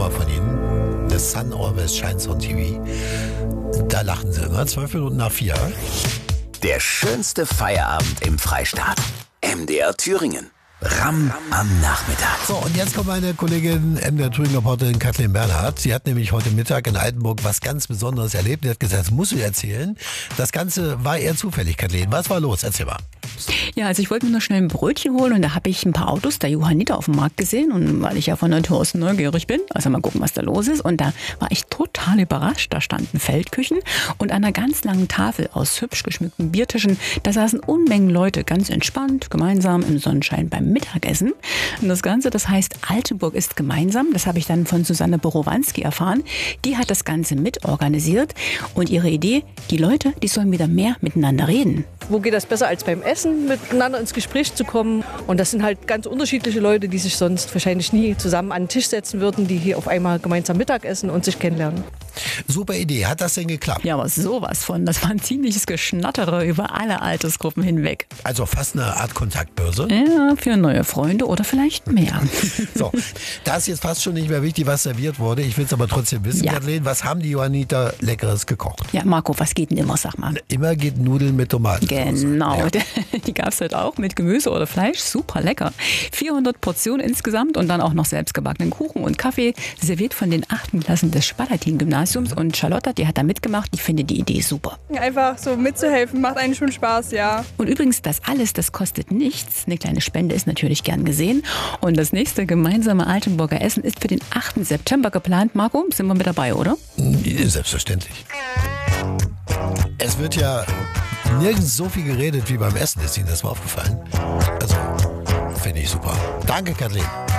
Nummer von Ihnen. The Sun Always Shines on TV. Da lachen Sie immer. 4:12. Der schönste Feierabend im Freistaat. MDR Thüringen. Ram am Nachmittag. So, und jetzt kommt meine Kollegin, MDR Thüringen-Reporterin Kathleen Bernhardt. Sie hat nämlich heute Mittag in Altenburg was ganz Besonderes erlebt. Sie hat gesagt, das muss ich erzählen. Das Ganze war eher zufällig, Kathleen. Was war los? Erzähl mal. Ja, also ich wollte mir noch schnell ein Brötchen holen und da habe ich ein paar Autos der Johanniter auf dem Markt gesehen und weil ich ja von Natur aus neugierig bin, also mal gucken, was da los ist, und da war ich total überrascht. Da standen Feldküchen und an einer ganz langen Tafel aus hübsch geschmückten Biertischen, da saßen Unmengen Leute ganz entspannt, gemeinsam im Sonnenschein beim Mittagessen. Und das Ganze, das heißt Altenburg ist gemeinsam, das habe ich dann von Susanne Borowanski erfahren. Die hat das Ganze mitorganisiert und ihre Idee, die Leute, die sollen wieder mehr miteinander reden. Wo geht das besser als beim Essen, miteinander ins Gespräch zu kommen? Und das sind halt ganz unterschiedliche Leute, die sich sonst wahrscheinlich nie zusammen an den Tisch setzen würden, die hier auf einmal gemeinsam Mittag essen und sich kennenlernen. Super Idee. Hat das denn geklappt? Ja, aber sowas von. Das war ein ziemliches Geschnattere über alle Altersgruppen hinweg. Also fast eine Art Kontaktbörse? Ja, für neue Freunde oder vielleicht mehr. So, da ist jetzt fast schon nicht mehr wichtig, was serviert wurde. Ich will es aber trotzdem wissen, Ja. Kathleen, was haben die Johanniter Leckeres gekocht? Ja, Marco, was geht denn immer, sag mal? Immer geht Nudeln mit Tomaten. Genau, Ja. die gab es heute auch mit Gemüse oder Fleisch, super lecker. 400 Portionen insgesamt und dann auch noch selbstgebackenen Kuchen und Kaffee, serviert von den 8. Klassen des Spalatin-Gymnasiums. Und Charlotta, die hat da mitgemacht, die findet die Idee super. Einfach so mitzuhelfen, macht eigentlich schon Spaß, ja. Und übrigens, das alles, das kostet nichts. Eine kleine Spende ist natürlich gern gesehen. Und das nächste gemeinsame Altenburger Essen ist für den 8. September geplant. Marco, sind wir mit dabei, oder? Selbstverständlich. Es wird ja nirgends so viel geredet wie beim Essen. Ist Ihnen das mal aufgefallen? Also, finde ich super. Danke, Kathleen.